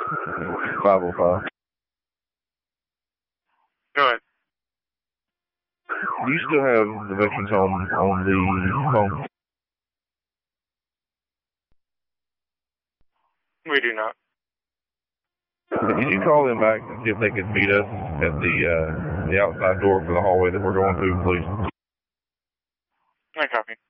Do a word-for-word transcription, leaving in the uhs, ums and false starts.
five oh five. Go ahead. Do you still have the veterans home on the phone? We do not. Can you call them back and see if they can meet us at the uh, the outside door for the hallway that we're going through, please? I copy.